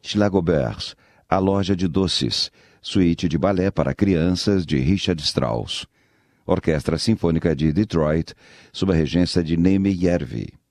Schlagobers, A Loja de Doces, suíte de balé para crianças de Richard Strauss. Orquestra Sinfônica de Detroit, sob a regência de Neeme Järvi.